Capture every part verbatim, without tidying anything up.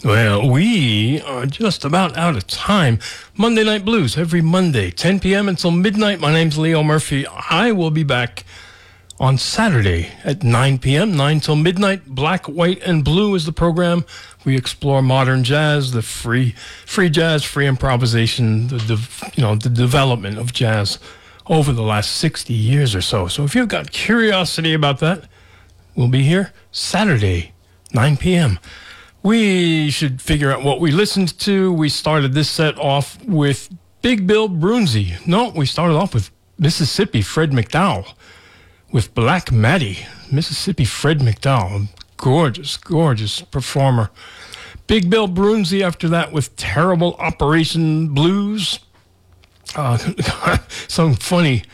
Well, we are just about out of time. Monday Night Blues every Monday, ten p.m. until midnight. My name's Leo Murphy. I will be back on Saturday at nine p.m., nine till midnight. Black, White, and Blue is the program. We explore modern jazz, the free free jazz, free improvisation, the, the you know the development of jazz over the last sixty years or so. So if you've got curiosity about that, we'll be here Saturday, nine p.m. We should figure out what we listened to. We started this set off with Big Bill Broonzy. No, we started off with Mississippi Fred McDowell with Black Maddie. Mississippi Fred McDowell, gorgeous, gorgeous performer. Big Bill Broonzy after that with Terrible Operation Blues. Uh, some funny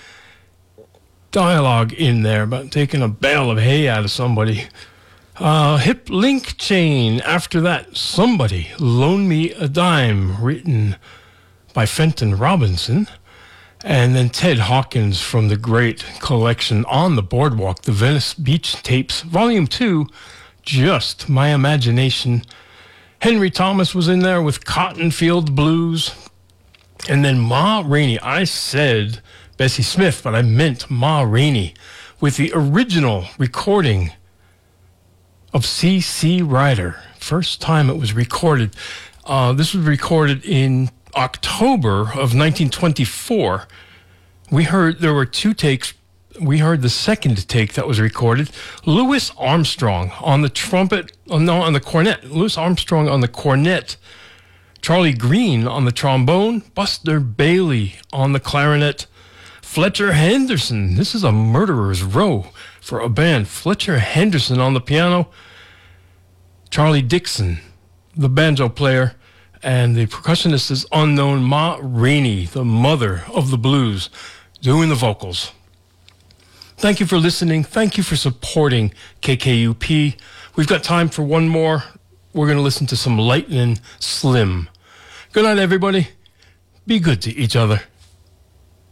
dialogue in there about taking a bale of hay out of somebody. Uh, Hip Link Chain. After that, Somebody Loan Me a Dime, written by Fenton Robinson. And then Ted Hawkins from the great collection On the Boardwalk, the Venice Beach Tapes, Volume two, Just My Imagination. Henry Thomas was in there with Cotton Field Blues. And then Ma Rainey. I said Bessie Smith, but I meant Ma Rainey with the original recording of C C Rider. First time it was recorded. Uh, this was recorded in October of nineteen twenty-four. We heard there were two takes. We heard the second take that was recorded. Louis Armstrong on the trumpet, oh no, on the cornet. Louis Armstrong on the cornet. Charlie Green on the trombone. Buster Bailey on the clarinet. Fletcher Henderson. This is a murderer's row for a band. Fletcher Henderson on the piano. Charlie Dixon, the banjo player. And the percussionist is unknown. Ma Rainey, the mother of the blues, doing the vocals. Thank you for listening. Thank you for supporting K K U P. We've got time for one more. We're going to listen to some Lightning Slim. Good night, everybody. Be good to each other.